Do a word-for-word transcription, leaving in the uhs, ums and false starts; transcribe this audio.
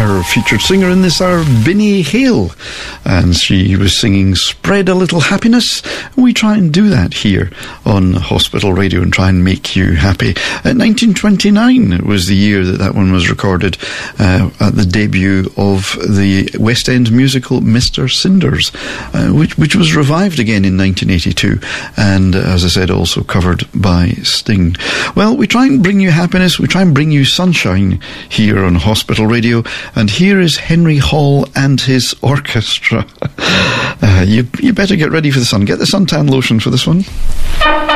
Our featured singer in this hour, Binny Hale, and she was singing Spread a Little Happiness. We try and do that here on Hospital Radio and try and make you happy. Uh, nineteen twenty-nine was the year that that one was recorded, uh, at the debut of the West End musical Mister Cinders, uh, which, which was revived again in nineteen eighty-two, and uh, as I said, also covered by Sting. Well, we try and bring you happiness, we try and bring you sunshine here on Hospital Radio. And here is Henry Hall and his orchestra. Uh, you, you better get ready for the sun. Get the suntan lotion for this one.